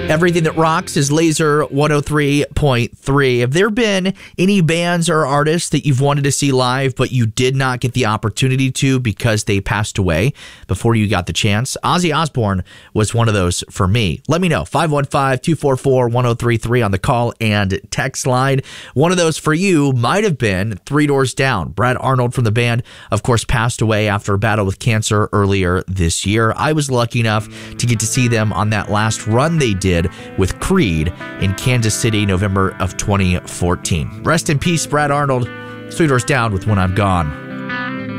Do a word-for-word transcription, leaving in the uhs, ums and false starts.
Everything that rocks is Laser one oh three point three. Have there been any bands or artists that you've wanted to see live, but you did not get the opportunity to because they passed away before you got the chance? Ozzy Osbourne was one of those for me. Let me know. five one five, two four four, one oh three three on the call and text line. One of those for you might have been Three Doors Down. Brad Arnold from the band, of course, passed away after a battle with cancer earlier this year. I was lucky enough to get to see them on that last run they did with Creed in Kansas City, November of twenty fourteen. Rest in peace, Brad Arnold. Three Doors Down with When I'm Gone.